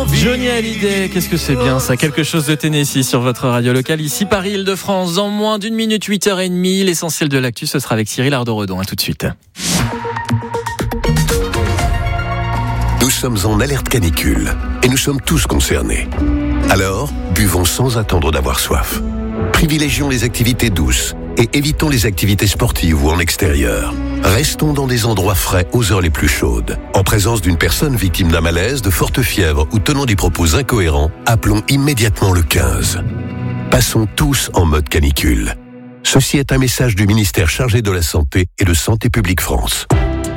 Johnny Hallyday, qu'est-ce que c'est bien ça, quelque chose de Tennessee sur votre radio locale, ici Paris-Île-de-France. Dans moins d'une minute, 8h30, l'essentiel de l'actu, ce sera avec Cyril Ardo-Redon. À tout de suite. Nous sommes en alerte canicule et nous sommes tous concernés. Alors, buvons sans attendre d'avoir soif. Privilégions les activités douces et évitons les activités sportives ou en extérieur. Restons dans des endroits frais aux heures les plus chaudes. En présence d'une personne victime d'un malaise, de forte fièvre ou tenant des propos incohérents, appelons immédiatement le 15. Passons tous en mode canicule. Ceci est un message du ministère chargé de la Santé et de Santé publique France.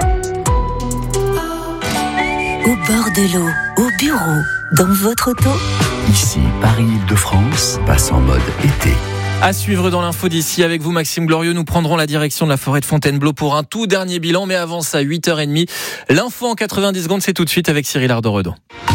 Au bord de l'eau, au bureau, dans votre auto. Ici, Paris-Île-de-France passe en mode été. À suivre dans l'info d'ici avec vous, Maxime Glorieux. Nous prendrons la direction de la forêt de Fontainebleau pour un tout dernier bilan. Mais avant ça, 8h30. L'info en 90 secondes, c'est tout de suite avec Cyril Ardo-Redon.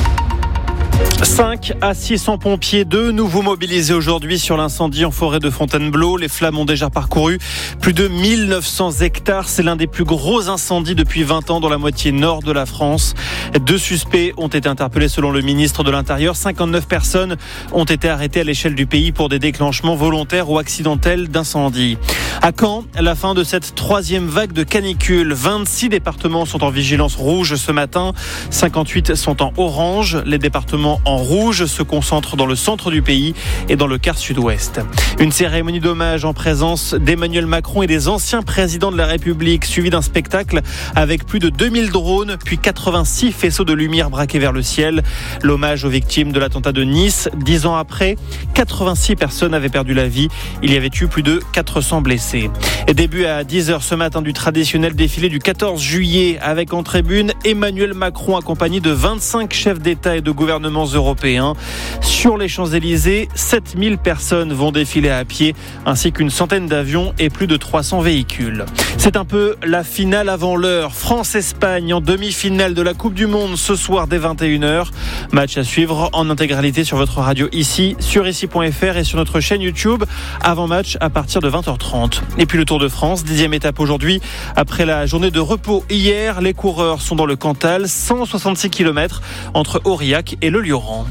5 à 600 pompiers, de nouveau mobilisés aujourd'hui sur l'incendie en forêt de Fontainebleau. Les flammes ont déjà parcouru plus de 1900 hectares. C'est l'un des plus gros incendies depuis 20 ans dans la moitié nord de la France. 2 suspects ont été interpellés selon le ministre de l'Intérieur. 59 personnes ont été arrêtées à l'échelle du pays pour des déclenchements volontaires ou accidentels d'incendie. À Caen, la fin de cette 3e vague de canicule. 26 départements sont en vigilance rouge ce matin. 58 sont en orange. Les départements en rouge se concentrent dans le centre du pays et dans le quart sud-ouest. Une cérémonie d'hommage en présence d'Emmanuel Macron et des anciens présidents de la République, suivie d'un spectacle avec plus de 2000 drones, puis 86 faisceaux de lumière braqués vers le ciel. L'hommage aux victimes de l'attentat de Nice. 10 ans après, 86 personnes avaient perdu la vie. Il y avait eu plus de 400 blessés. Et début à 10h ce matin du traditionnel défilé du 14 juillet avec en tribune Emmanuel Macron accompagné de 25 chefs d'État et de gouvernements européens. Sur les Champs-Élysées, 7000 personnes vont défiler à pied ainsi qu'une centaine d'avions et plus de 300 véhicules. C'est un peu la finale avant l'heure. France-Espagne en demi-finale de la Coupe du Monde ce soir dès 21h. Match à suivre en intégralité sur votre radio ici, sur ici.fr et sur notre chaîne YouTube. Avant-match à partir de 20h30. Et puis le Tour de France, 10e étape aujourd'hui. Après la journée de repos hier, les coureurs sont dans le Cantal, 166 km entre Aurillac et le Lioran.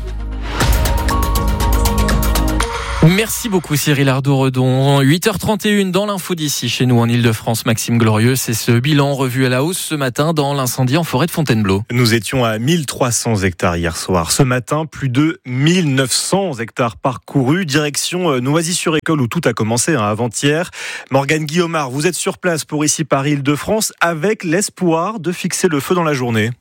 Merci beaucoup Cyril Ardo-Redon. 8h31 dans l'info d'ici chez nous en Ile-de-France. Maxime Glorieux, c'est ce bilan revu à la hausse ce matin dans l'incendie en forêt de Fontainebleau. Nous étions à 1300 hectares hier soir. Ce matin, plus de 1900 hectares parcourus. Direction Noisy-sur-École où tout a commencé avant-hier. Morgane Guillaumard, vous êtes sur place pour ici Paris-Île-de-France avec l'espoir de fixer le feu dans la journée.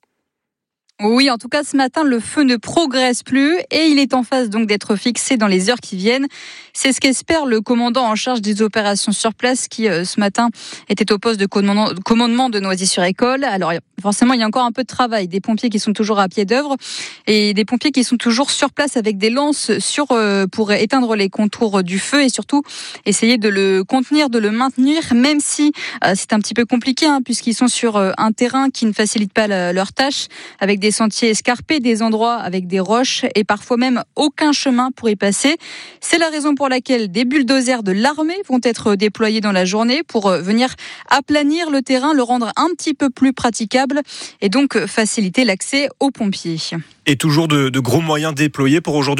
Oui, en tout cas, ce matin, le feu ne progresse plus et il est en phase donc d'être fixé dans les heures qui viennent. C'est ce qu'espère le commandant en charge des opérations sur place qui, ce matin, était au poste de commandement de Noisy-sur-École. Alors, forcément, il y a encore un peu de travail. Des pompiers qui sont toujours à pied d'œuvre et des pompiers qui sont toujours sur place avec des lances pour éteindre les contours du feu et surtout essayer de le contenir, de le maintenir, même si c'est un petit peu compliqué puisqu'ils sont sur un terrain qui ne facilite pas leur tâche avec des sentiers escarpés, des endroits avec des roches et parfois même aucun chemin pour y passer. C'est la raison pour laquelle des bulldozers de l'armée vont être déployés dans la journée pour venir aplanir le terrain, le rendre un petit peu plus praticable et donc faciliter l'accès aux pompiers. Et toujours de gros moyens déployés pour aujourd'hui ?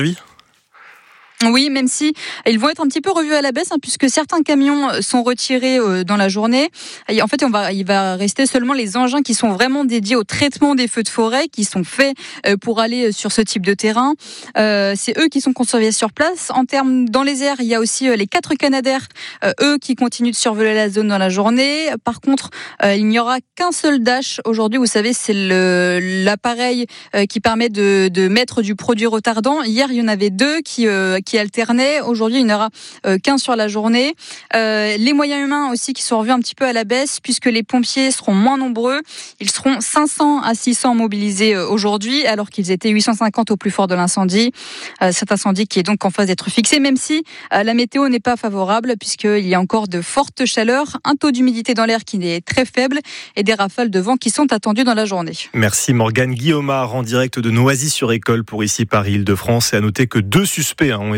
Oui, même si ils vont être un petit peu revus à la baisse, puisque certains camions sont retirés dans la journée. Et en fait, il va rester seulement les engins qui sont vraiment dédiés au traitement des feux de forêt, qui sont faits pour aller sur ce type de terrain. C'est eux qui sont conservés sur place. En termes dans les airs, il y a aussi les 4 Canadair, eux qui continuent de survoler la zone dans la journée. Par contre, il n'y aura qu'un seul dash aujourd'hui. Vous savez, c'est l'appareil qui permet de mettre du produit retardant. Hier, il y en avait 2 qui alternaient. Aujourd'hui, il n'y en aura qu'un sur la journée. Les moyens humains aussi qui sont revus un petit peu à la baisse puisque les pompiers seront moins nombreux. Ils seront 500 à 600 mobilisés aujourd'hui alors qu'ils étaient 850 au plus fort de l'incendie. Cet incendie qui est donc en phase d'être fixé même si la météo n'est pas favorable puisqu'il y a encore de fortes chaleurs, un taux d'humidité dans l'air qui est très faible et des rafales de vent qui sont attendues dans la journée. Merci Morgane Guillaumard en direct de Noisy-sur-École pour ici Paris-Île-de-France et à noter que 2 suspects ont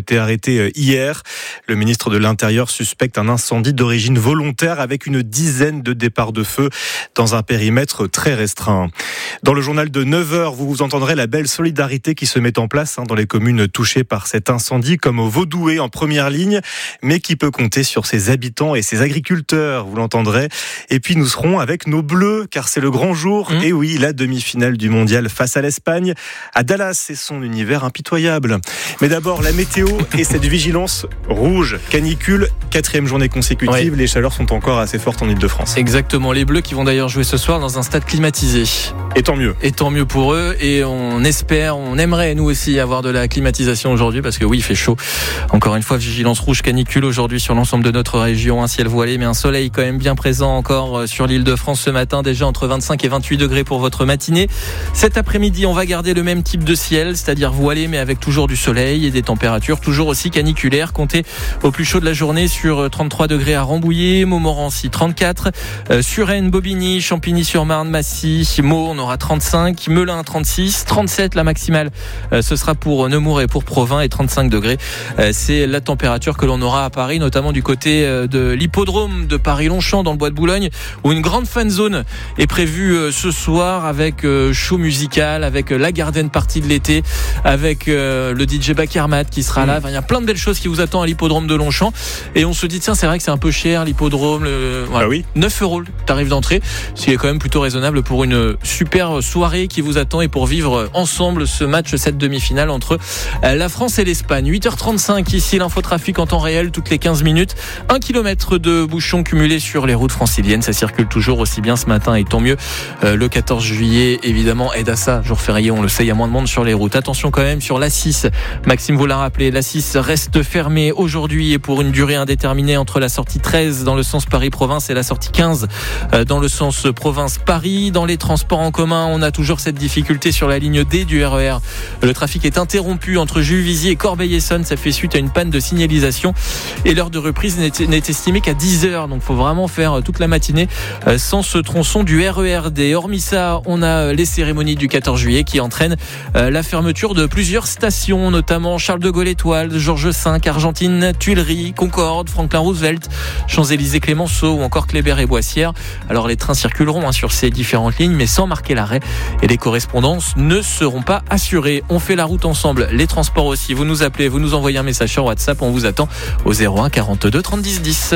été arrêtés hier. Le ministre de l'Intérieur suspecte un incendie d'origine volontaire avec une dizaine de départs de feu dans un périmètre très restreint. Dans le journal de 9h, vous entendrez la belle solidarité qui se met en place dans les communes touchées par cet incendie, comme au Vaudoué en première ligne, mais qui peut compter sur ses habitants et ses agriculteurs, vous l'entendrez. Et puis nous serons avec nos Bleus, car c'est le grand jour. Et oui, la demi-finale du mondial face à l'Espagne. À Dallas, c'est son univers impitoyable. Mais d'abord, la météo et cette vigilance rouge, canicule, 4e journée consécutive. Les chaleurs sont encore assez fortes en Ile-de-France. Exactement, les Bleus qui vont d'ailleurs jouer ce soir dans un stade climatisé. Et tant mieux. Et tant mieux pour eux. Et on espère, on aimerait nous aussi avoir de la climatisation aujourd'hui, parce que oui, il fait chaud. Encore une fois, vigilance rouge canicule aujourd'hui sur l'ensemble de notre région. Un ciel voilé, mais un soleil quand même bien présent encore sur l'Île-de-France ce matin. Déjà entre 25 et 28 degrés pour votre matinée. Cet après-midi, on va garder le même type de ciel, c'est-à-dire voilé, mais avec toujours du soleil et des températures toujours aussi caniculaires. Comptez au plus chaud de la journée sur 33 degrés à Rambouillet, Montmorency 34, Suresnes, Bobigny, Champigny-sur-Marne, Massy, Meaux, on aura 35, Melun 36, 37 la maximale, ce sera pour Nemours et pour Provins, et 35 degrés. C'est la température que l'on aura à Paris, notamment du côté de l'hippodrome de Paris-Longchamp dans le bois de Boulogne, où une grande fan zone est prévue ce soir avec show musical, avec la garden party de l'été, avec le DJ Bakermat qui sera là. Enfin, il y a plein de belles choses qui vous attendent à l'hippodrome de Longchamp. Et on se dit, tiens, c'est vrai que c'est un peu cher l'hippodrome. Voilà. 9 € le tarif d'entrée, ce qui est quand même plutôt raisonnable pour une super soirée qui vous attend et pour vivre ensemble ce match, cette demi-finale entre la France et l'Espagne. 8h35 ici, l'infotrafic en temps réel toutes les 15 minutes. 1 km de bouchons cumulés sur les routes franciliennes. Ça circule toujours aussi bien ce matin et tant mieux. Le 14 juillet, évidemment, aide à ça. Jour férié, on le sait, il y a moins de monde sur les routes. Attention quand même sur l'A6. Maxime vous l'a rappelé, l'A6 reste fermée aujourd'hui et pour une durée indéterminée entre la sortie 13 dans le sens Paris-Province et la sortie 15 dans le sens Province-Paris. Dans les transports en commun, on a toujours cette difficulté sur la ligne D du RER. Le trafic est interrompu entre Juvisy et Corbeil-Essonnes. Ça fait suite à une panne de signalisation et l'heure de reprise n'est estimée qu'à 10h. Donc il faut vraiment faire toute la matinée sans ce tronçon du RERD. Hormis ça, on a les cérémonies du 14 juillet qui entraînent la fermeture de plusieurs stations, notamment Charles de Gaulle Étoile, Georges V, Argentine, Tuileries, Concorde, Franklin Roosevelt, Champs-Élysées, Clémenceau ou encore Kléber et Boissière. Alors les trains circuleront sur ces différentes lignes, mais sans marquer l'arrêt, et les correspondances ne seront pas assurées. On fait la route ensemble, les transports aussi. Vous nous appelez, vous nous envoyez un message sur WhatsApp, on vous attend au 01 42 30 10 10.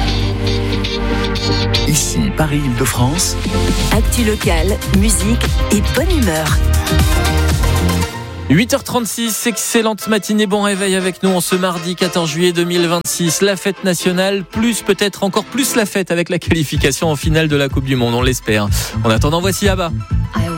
Ici Paris-Île-de-France. Actu locale, musique et bonne humeur. 8h36, excellente matinée, bon réveil avec nous en ce mardi 14 juillet 2026. La fête nationale, plus peut-être encore plus la fête avec la qualification en finale de la Coupe du Monde, on l'espère. En attendant, voici Abba.